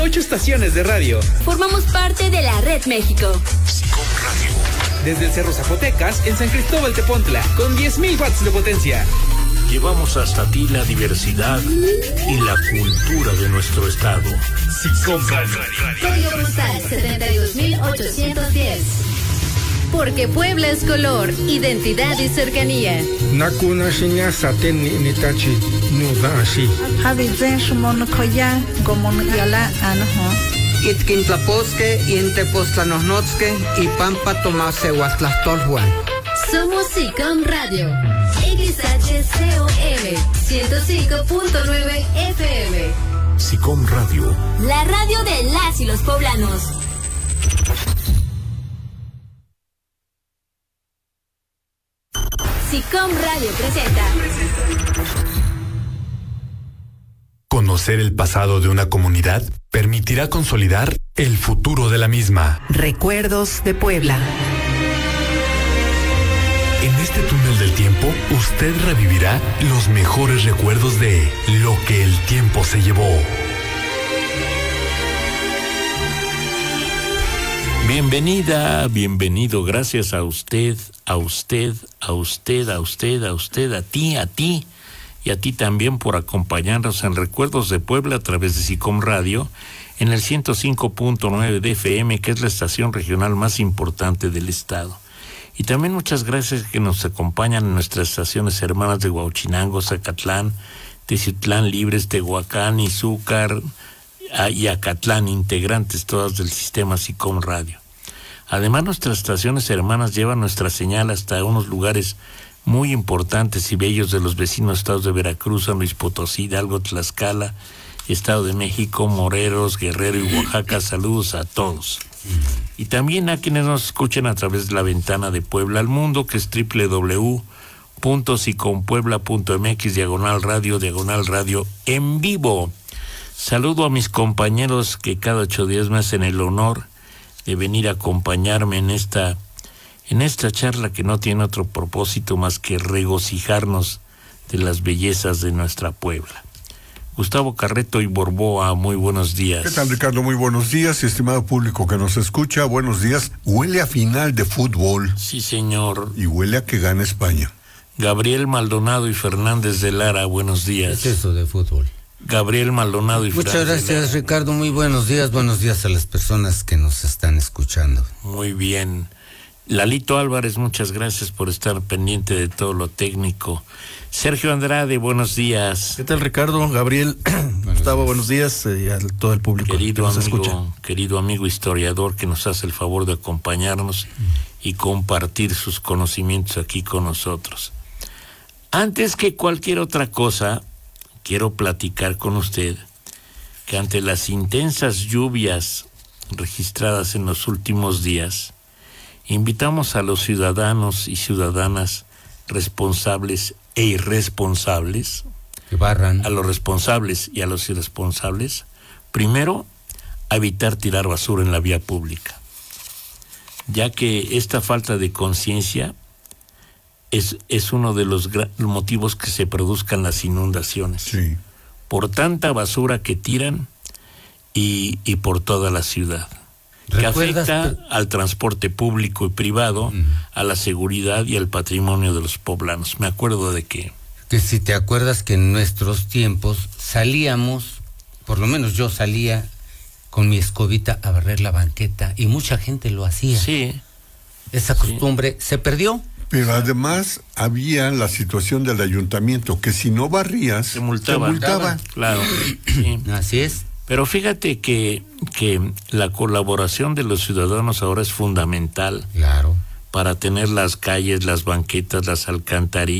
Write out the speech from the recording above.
8 estaciones de radio. Formamos parte de la Red México. SICOM Radio. Desde el Cerro Zapotecas, en San Cristóbal Tepontla, con 10,000 watts de potencia. Llevamos hasta ti la diversidad y la cultura de nuestro estado. SICOM Radio. Código postal 72810. Porque Puebla es color, identidad y cercanía. Nakuna shinya saten ni tachi nuda ashi. Habizen shumon koya gomon yala anho. Itkin tlaposque y entepostlanosnotzque y pampa tomase huastlastolhuan. Somos SICOM Radio. XHCOM 105.9 FM. SICOM Radio. La radio de las y los poblanos. SICOM Radio presenta. Conocer el pasado de una comunidad permitirá consolidar el futuro de la misma. Recuerdos de Puebla. En este túnel del tiempo, usted revivirá los mejores recuerdos de lo que el tiempo se llevó. Bienvenida, bienvenido, gracias a usted, a ti y a ti también por acompañarnos en Recuerdos de Puebla a través de SICOM Radio en el 105.9 de FM, que es la estación regional más importante del estado. Y también muchas gracias que nos acompañan en nuestras estaciones hermanas de Huauchinango, Zacatlán, Teciutlán, Libres, Tehuacán, Izúcar y Acatlán, integrantes todas del sistema SICOM Radio. Además, nuestras estaciones hermanas llevan nuestra señal hasta unos lugares muy importantes y bellos de los vecinos estados de Veracruz, San Luis Potosí, Hidalgo, Tlaxcala, Estado de México, Morelos, Guerrero y Oaxaca. Saludos a todos. Y también a quienes nos escuchen a través de la ventana de Puebla al mundo, que es www.sicompuebla.mx/radio en vivo. Saludo a mis compañeros que cada 8 días me hacen el honor de venir a acompañarme en esta charla que no tiene otro propósito más que regocijarnos de las bellezas de nuestra Puebla. Gustavo Carreto y Borboa, muy buenos días. ¿Qué tal, Ricardo? Muy buenos días, estimado público que nos escucha, buenos días. Huele a final de fútbol. Sí, señor. Y huele a que gana España. Gabriel Maldonado y Fernández de Lara, buenos días. ¿Qué es eso de fútbol? Gabriel Maldonado y Muchas Fernández gracias, Ricardo, muy buenos días a las personas que nos están escuchando. Muy bien. Lalito Álvarez, muchas gracias por estar pendiente de todo lo técnico. Sergio Andrade, buenos días. ¿Qué tal, Ricardo? Gabriel, Gustavo, buenos días y a todo el público que nos escucha. Querido amigo historiador que nos hace el favor de acompañarnos y compartir sus conocimientos aquí con nosotros. Antes que cualquier otra cosa, quiero platicar con usted que ante las intensas lluvias registradas en los últimos días, invitamos a los ciudadanos y ciudadanas responsables e irresponsables, que barran, a los responsables y a los irresponsables, primero, a evitar tirar basura en la vía pública, ya que esta falta de conciencia es uno de los motivos que se produzcan las inundaciones. Sí. Por tanta basura que tiran y por toda la ciudad, que afecta al transporte público y privado, a la seguridad y al patrimonio de los poblanos. Me acuerdo de que si te acuerdas que en nuestros tiempos salíamos, por lo menos yo salía con mi escobita a barrer la banqueta y mucha gente lo hacía. Sí. Esa costumbre se perdió. Pero además había la situación del ayuntamiento, que si no barrías, te multaba. Claro. Sí. Así es. Pero fíjate que la colaboración de los ciudadanos ahora es fundamental. Claro. Para tener las calles, las banquetas, las alcantarillas,